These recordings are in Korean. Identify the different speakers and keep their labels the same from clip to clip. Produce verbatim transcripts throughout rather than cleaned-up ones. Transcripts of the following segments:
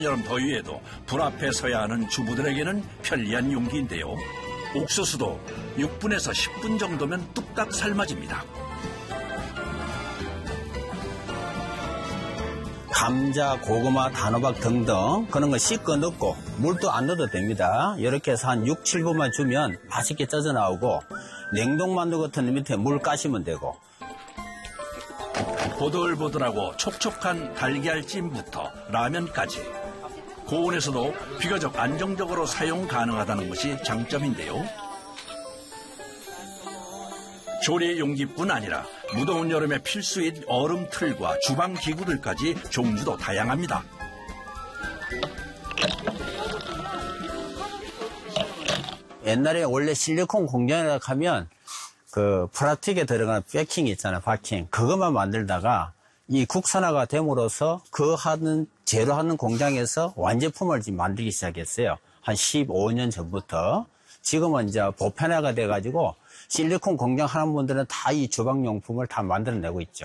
Speaker 1: 여름 더위에도 불 앞에 서야 하는 주부들에게는 편리한 용기인데요. 옥수수도 육 분에서 십 분 정도면 뚝딱 삶아집니다.
Speaker 2: 감자, 고구마, 단호박 등등 그런 거 씻고 넣고 물도 안 넣어도 됩니다. 이렇게 해서 한 육, 칠 분만 주면 맛있게 쪄져 나오고 냉동만두 같은 데 밑에 물 까시면 되고
Speaker 1: 보들보들하고 촉촉한 달걀찜부터 라면까지 고온에서도 비교적 안정적으로 사용 가능하다는 것이 장점인데요. 조리 용기뿐 아니라 무더운 여름에 필수인 얼음틀과 주방 기구들까지 종류도 다양합니다.
Speaker 2: 옛날에 원래 실리콘 공장에 가면 그 플라스틱에 들어가는 패킹 있잖아요, 파킹. 그것만 만들다가 이 국산화가 됨으로써 그 하는 재료 하는 공장에서 완제품을 지금 만들기 시작했어요. 한 십오 년 전부터. 지금은 이제 보편화가 돼가지고 실리콘 공장 하는 분들은 다 이 주방용품을 다 만들어내고 있죠.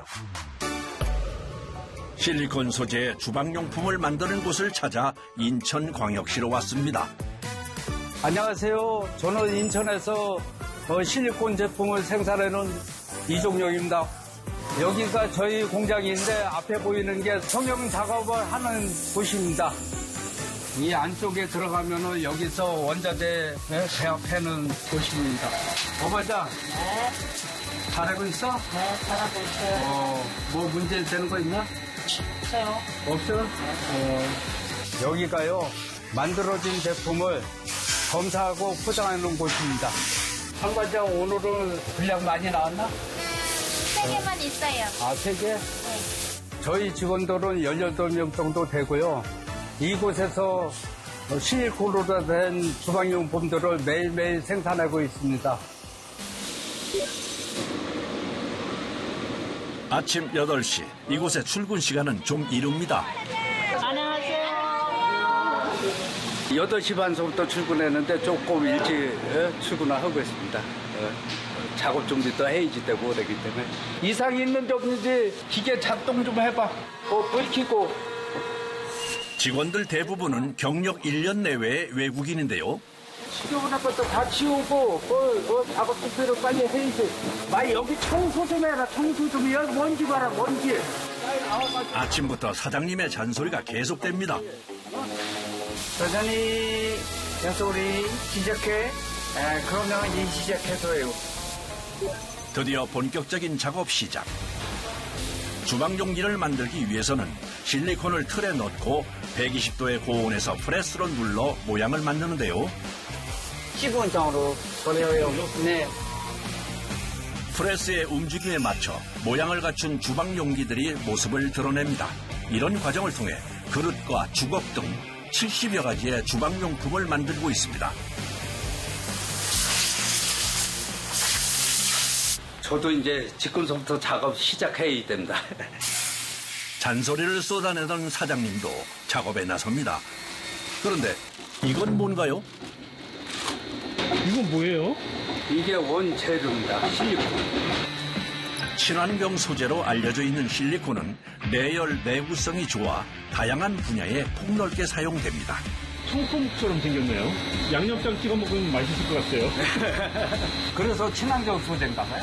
Speaker 1: 실리콘 소재의 주방용품을 만드는 곳을 찾아 인천광역시로 왔습니다.
Speaker 3: 안녕하세요. 저는 인천에서 실리콘 제품을 생산하는 이종영입니다. 여기가 저희 공장인데 앞에 보이는 게 성형 작업을 하는 곳입니다. 이 안쪽에 들어가면은 여기서 원자재 배합하는 곳입니다. 어머자.
Speaker 4: 네.
Speaker 3: 잘하고 있어?
Speaker 4: 네, 잘하고 있어요.
Speaker 3: 어, 뭐 문제 되는 거 있나?
Speaker 4: 없어요.
Speaker 3: 없어? 어, 여기가요, 만들어진 제품을 검사하고 포장하는 곳입니다. 한과장 오늘은 분량 많이 나왔나?
Speaker 4: 세 개만 있어요.
Speaker 3: 아, 세 개?
Speaker 4: 네.
Speaker 3: 저희 직원들은 열여덟 명 정도 되고요. 이곳에서 실리콘으로 된 주방용품들을 매일매일 생산하고 있습니다.
Speaker 1: 아침 여덟 시, 이곳의 출근 시간은 좀 이릅니다.
Speaker 4: 안녕하세요.
Speaker 3: 여덟 시 반서부터 출근했는데 조금 일찍 예, 출근을 하고 있습니다. 예, 작업 준비도 해야지 되고 그러기 때문에. 이상이 있는지 없는지 기계 작동 좀 해봐. 어, 불 켜고.
Speaker 1: 직원들 대부분은 경력 일 년 내외의 외국인인데요.
Speaker 3: 지저분한 것도 다 치우고 그, 그 작업 투표를 빨리 해야지. 마 여기 청소 좀 해라. 청소 좀 여기 먼지 봐라 먼지.
Speaker 1: 아침부터 사장님의 잔소리가 계속됩니다.
Speaker 3: 여전히 여기서 우리 시작해. 에, 그러면 이 시작해서요.
Speaker 1: 드디어 본격적인 작업 시작. 주방 용기를 만들기 위해서는 실리콘을 틀에 넣고 백이십 도의 고온에서 프레스로 눌러 모양을 만드는데요.
Speaker 3: 기본장으로 보내요. 네.
Speaker 1: 프레스의 움직임에 맞춰 모양을 갖춘 주방 용기들이 모습을 드러냅니다. 이런 과정을 통해 그릇과 주걱 등 칠십여 가지의 주방 용품을 만들고 있습니다.
Speaker 3: 저도 이제 지금부터 작업 시작해야 됩니다.
Speaker 1: 잔소리를 쏟아내던 사장님도 작업에 나섭니다. 그런데 이건 뭔가요?
Speaker 5: 이건 뭐예요?
Speaker 3: 이게 원재료입니다. 실리콘.
Speaker 1: 친환경 소재로 알려져 있는 실리콘은 내열 내구성이 좋아 다양한 분야에 폭넓게 사용됩니다.
Speaker 5: 청소묵처럼 생겼네요. 양념장 찍어 먹으면 맛있을 것 같아요.
Speaker 3: 그래서 친환경 소재인가 봐요.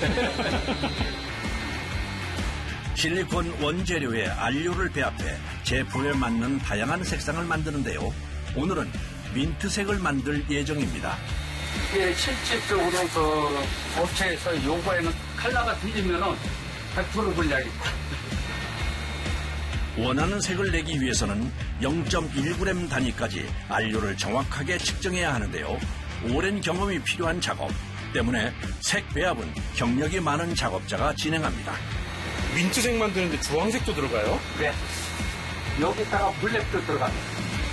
Speaker 1: 실리콘 원재료에 안료를 배합해 제품에 맞는 다양한 색상을 만드는데요. 오늘은 민트색을 만들 예정입니다.
Speaker 3: 이게 실질적으로 그 업체에서 요구하는 컬러가 틀리면은 백 퍼센트 불량입니다.
Speaker 1: 원하는 색을 내기 위해서는 영 점 일 그램 단위까지 안료를 정확하게 측정해야 하는데요. 오랜 경험이 필요한 작업 때문에 색 배합은 경력이 많은 작업자가 진행합니다.
Speaker 5: 민트색 만드는데 주황색도 들어가요?
Speaker 3: 네. 여기다가 블랙도 들어갑니다.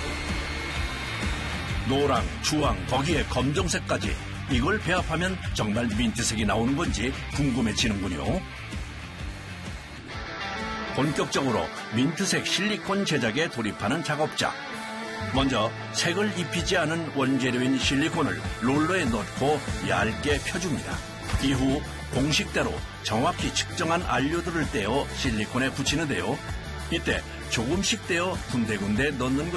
Speaker 1: 노랑, 주황, 거기에 검정색까지 이걸 배합하면 정말 민트색이 나오는 건지 궁금해지는군요. 본격적으로 민트색 실리콘 제작에 돌입하는 작업자. 먼저 색을 입히지 않은 원재료인 실리콘을 롤러에 넣고 얇게 펴줍니다. 이후 공식대로 정확히 측정한 안료들을 떼어 실리콘에 붙이는데요. 이때 조금씩 떼어 군데군데 넣는 것